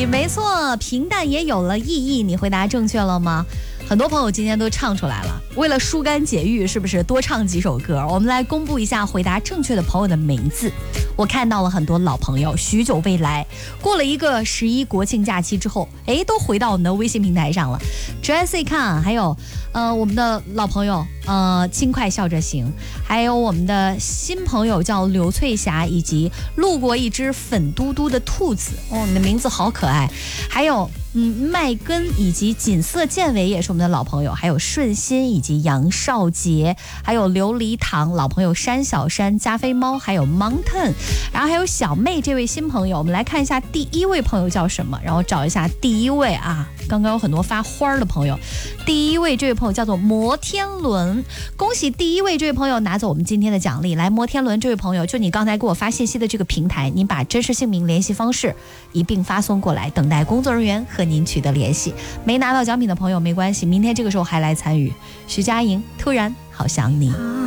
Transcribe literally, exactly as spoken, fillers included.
没错，平淡也有了意义。你回答正确了吗？很多朋友今天都唱出来了，为了疏肝解郁，是不是多唱几首歌？我们来公布一下回答正确的朋友的名字。我看到了很多老朋友，许久未来，过了一个十一国庆假期之后，哎，都回到我们的微信平台上了。Jessie Khan， 还有呃我们的老朋友呃轻快笑着行，还有我们的新朋友叫刘翠霞，以及路过一只粉嘟嘟的兔子，哦，你的名字好可爱。还有嗯麦根以及锦瑟建伟也是我们的老朋友，还有顺心以及杨少杰，还有琉璃糖老朋友山小山、加菲猫，还有 Mountain， 然后还有小妹这位新朋友。我们来看一下第一位朋友叫什么，然后找一下第一位啊。刚刚有很多发花的朋友，第一位这位朋友叫做摩天轮，恭喜第一位这位朋友拿走我们今天的奖励。来，摩天轮这位朋友，就你刚才给我发信息的这个平台，您把真实姓名、联系方式一并发送过来，等待工作人员和您取得联系。没拿到奖品的朋友没关系，明天这个时候还来参与。徐佳莹，突然好想你。